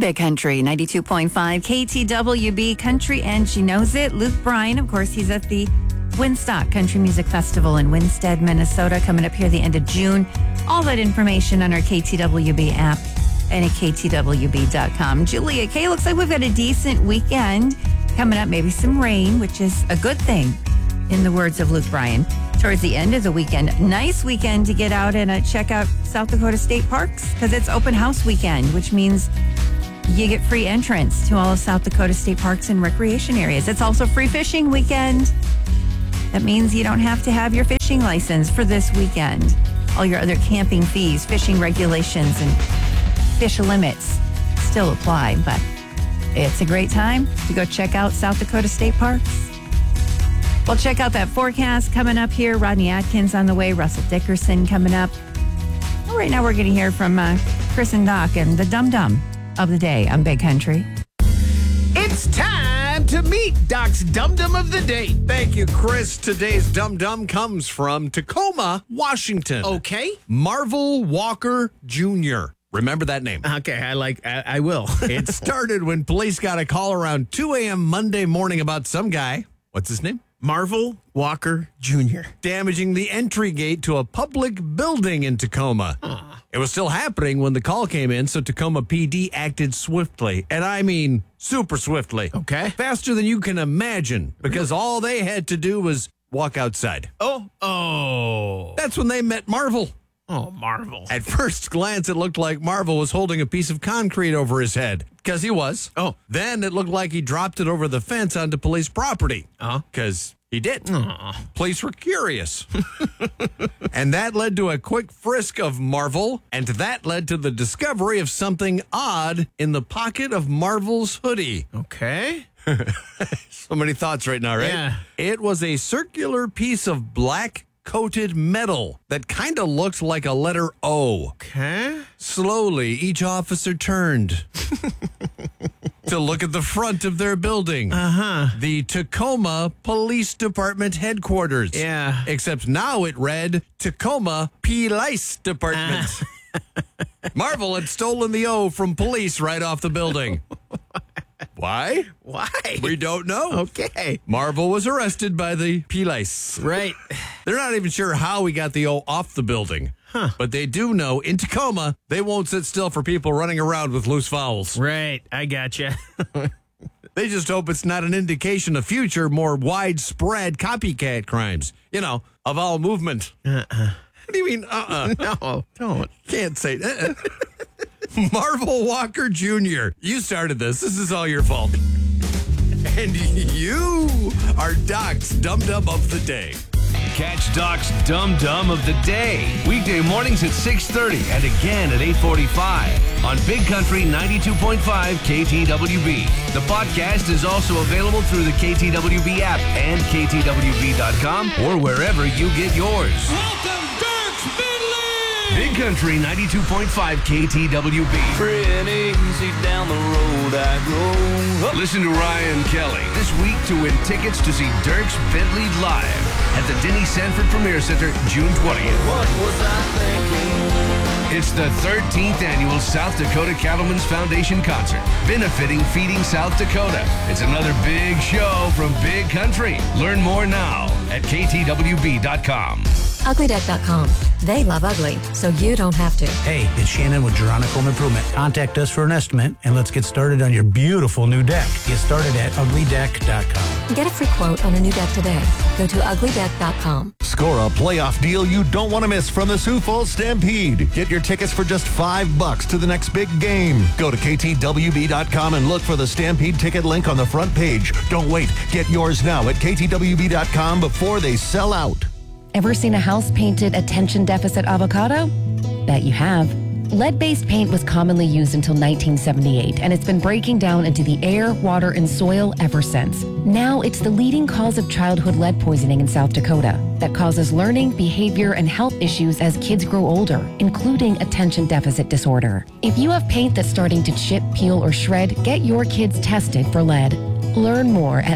Big Country 92.5 KTWB Country, and she knows it. Luke Bryan, of course, he's at the Winstock Country Music Festival in Winstead, Minnesota, coming up here the end of June. All that information on our KTWB app and at ktwb.com. Julia K, looks like we've got a decent weekend coming up, maybe some rain, which is a good thing, in the words of Luke Bryan. Towards the end of the weekend, nice weekend to get out and check out South Dakota State Parks, because it's open house weekend, which means you get free entrance to all of South Dakota State Parks and recreation areas. It's also free fishing weekend. That means you don't have to have your fishing license for this weekend. All your other camping fees, fishing regulations, and fish limits still apply, but it's a great time to go check out South Dakota State Parks. Well, check out that forecast coming up here. Rodney Atkins on the way, Russell Dickerson coming up. Well, right now we're going to hear from Chris and Doc and the dum-dum of the day on Big Country. It's time to meet Doc's Dum-Dum of the Day. Thank you, Chris. Today's dum-dum comes from Tacoma, Washington. Okay. Marvel Walker Jr. Remember that name? Okay, I will. It started when police got a call around 2 a.m. Monday morning about some guy. What's his name? Marvel Walker Jr. Damaging the entry gate to a public building in Tacoma. It was still happening when the call came in, so Tacoma PD acted swiftly. And I mean super swiftly. Okay. Faster than you can imagine, because all they had to do was walk outside. Oh. That's when they met Marvel. Oh, Marvel. At first glance, it looked like Marvel was holding a piece of concrete over his head, because he was. Oh. Then it looked like he dropped it over the fence onto police property, because he did. Police were curious. And that led to a quick frisk of Marvel, and that led to the discovery of something odd in the pocket of Marvel's hoodie. Okay. So many thoughts right now, right? Yeah. It was a circular piece of black coated metal that kind of looked like a letter O. Okay. Slowly, each officer turned to look at the front of their building. The Tacoma Police Department headquarters. Yeah. Except now it read Tacoma Police Department. Marvel had stolen the O from police right off the building. Why? We don't know. Okay. Marvel was arrested by the police. Right. They're not even sure how he got the O off the building. But they do know in Tacoma, they won't sit still for people running around with loose fouls. Right. I gotcha. They just hope it's not an indication of future, more widespread copycat crimes. You know, of all movement. What do you mean, No, don't. Can't say that. Marvel Walker Jr., you started this. This is all your fault. And you are Doc's Dum-Dum of the Day. Catch Doc's Dum-Dum of the Day. Weekday mornings at 6:30 and again at 8:45 on Big Country 92.5 KTWB. The podcast is also available through the KTWB app and KTWB.com or wherever you get yours. Welcome, Dirk Finley! Big Country 92.5 KTWB. Pretty easy down the road I go. Listen to Ryan Kelly this week to win tickets to see Dierks Bentley live at the Denny Sanford Premier Center June 20th. What was I thinking? It's the 13th annual South Dakota Cattlemen's Foundation concert, benefiting Feeding South Dakota. It's another big show from Big Country. Learn more now at ktwb.com. Uglydeck.com. They love ugly, so you don't have to. Hey, it's Shannon with Geronica Home Improvement. Contact us for an estimate, and let's get started on your beautiful new deck. Get started at uglydeck.com. Get a free quote on a new deck today. Go to uglydeck.com. Score a playoff deal you don't want to miss from the Sioux Falls Stampede. Get your tickets for just $5 to the next big game. Go to ktwb.com and look for the Stampede ticket link on the front page. Don't wait. Get yours now at ktwb.com before they sell out. Ever seen a house painted attention deficit avocado? Bet you have. Lead-based paint was commonly used until 1978, and it's been breaking down into the air, water, and soil ever since. Now it's the leading cause of childhood lead poisoning in South Dakota that causes learning, behavior, and health issues as kids grow older, including attention deficit disorder. If you have paint that's starting to chip, peel, or shred, get your kids tested for lead. Learn more at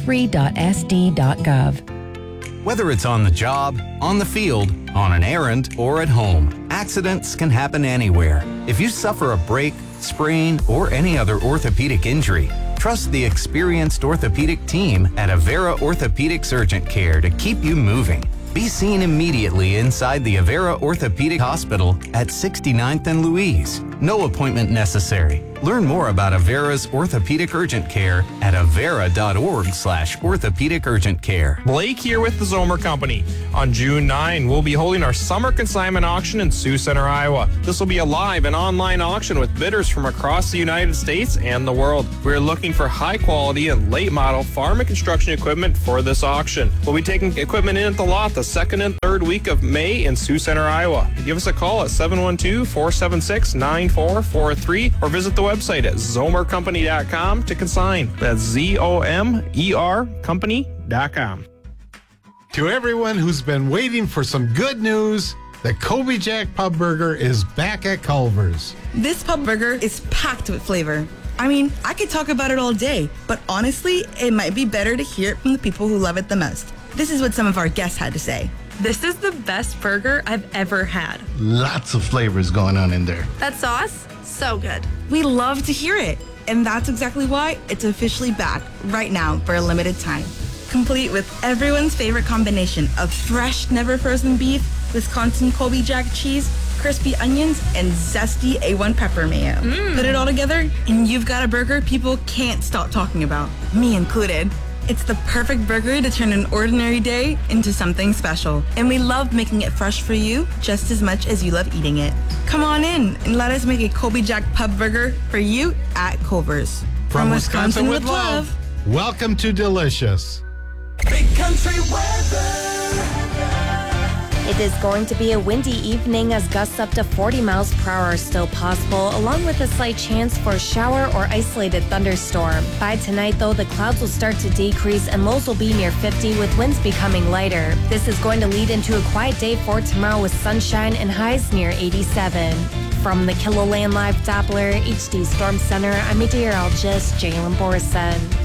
leadfree.sd.gov. Whether it's on the job, on the field, on an errand, or at home, accidents can happen anywhere. If you suffer a break, sprain, or any other orthopedic injury, trust the experienced orthopedic team at Avera Orthopedics Urgent Care to keep you moving. Be seen immediately inside the Avera Orthopedic Hospital at 69th and Louise. No appointment necessary. Learn more about Avera's Orthopedic Urgent Care at avera.org/orthopedic urgent care. Blake here with the Zomer Company. On June 9, we'll be holding our summer consignment auction in Sioux Center, Iowa. This will be a live and online auction with bidders from across the United States and the world. We're looking for high quality and late model farm and construction equipment for this auction. We'll be taking equipment in at the lot the second and third week of May in Sioux Center, Iowa. Give us a call at 712-476-9443 or visit the website at zomercompany.com to consign. That's ZOMER company.com. To everyone who's been waiting for some good news, the Kobe Jack Pub Burger is back at Culver's. This pub burger is packed with flavor. I mean, I could talk about it all day, but honestly, it might be better to hear it from the people who love it the most. This is what some of our guests had to say. This is the best burger I've ever had. Lots of flavors going on in there. That sauce, so good. We love to hear it, and that's exactly why it's officially back right now for a limited time. Complete with everyone's favorite combination of fresh, never frozen beef, Wisconsin Kobe Jack cheese, crispy onions, and zesty A1 pepper mayo. Put it all together, and you've got a burger people can't stop talking about, me included. It's the perfect burger to turn an ordinary day into something special. And we love making it fresh for you just as much as you love eating it. Come on in and let us make a Kobe Jack Pub Burger for you at Culver's. From Wisconsin with love, welcome to Delicious. Big Country weather. It is going to be a windy evening as gusts up to 40 miles per hour are still possible, along with a slight chance for a shower or isolated thunderstorm. By tonight, though, the clouds will start to decrease and lows will be near 50 with winds becoming lighter. This is going to lead into a quiet day for tomorrow with sunshine and highs near 87. From the KiloLand Live Doppler HD Storm Center, I'm meteorologist Jalen Borson.